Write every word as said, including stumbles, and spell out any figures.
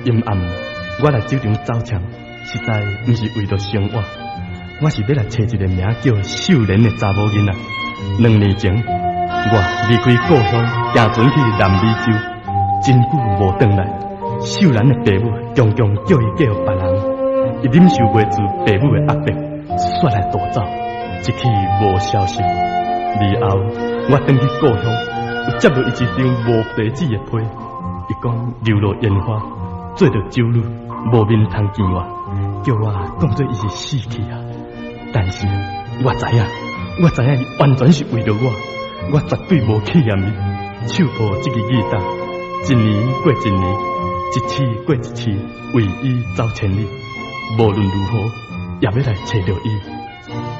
阴暗，我来酒场走场，实在不是为着生活，我是要来找一个名叫秀莲的查某囡仔。两年前，我离开故乡，行船去南美洲，真久无回来。秀兰的爸母常常叫伊嫁予别人，伊忍受袂住爸母的压迫，煞来逃走，一去无消息。然后我返去故乡，有接到伊一张无地址的批，伊讲流落烟花，做着酒女，无面通见我，叫我当作伊是死去啊。但是我知影，我知影伊完全是为着我，我绝对无去嫌伊，手抱这个义大，一年过一年，一次过一次，为伊走千里，无论如何也要来找着伊。